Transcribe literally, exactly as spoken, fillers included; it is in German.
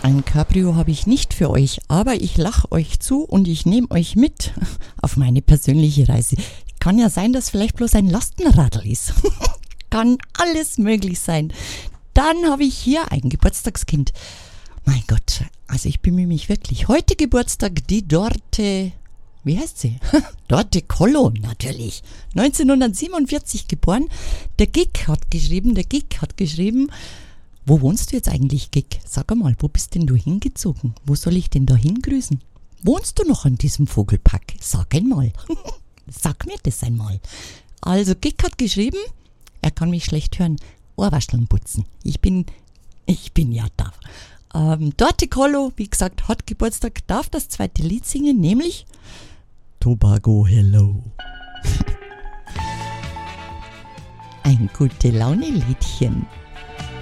Ein Cabrio habe ich nicht für euch, aber ich lache euch zu und ich nehme euch mit auf meine persönliche Reise. Kann ja sein, dass vielleicht bloß ein Lastenradl ist. Kann alles möglich sein. Dann habe ich hier ein Geburtstagskind. Mein Gott, also ich bemühe mich wirklich. Heute Geburtstag die Dorte, wie heißt sie? Dorte Kollo, natürlich. neunzehnhundertsiebenundvierzig geboren. Der Gig hat geschrieben, der Gig hat geschrieben, wo wohnst du jetzt eigentlich, Gig? Sag einmal, wo bist denn du hingezogen? Wo soll ich denn da hingrüßen? Wohnst du noch an diesem Vogelpack? Sag einmal. Sag mir das einmal. Also Gig hat geschrieben, er kann mich schlecht hören, Ohrwascheln putzen. Ich bin, ich bin ja da. Ähm, Dorte Kollo, wie gesagt, hat Geburtstag, darf das zweite Lied singen, nämlich Tobago Hello. Ein gute Laune-Liedchen.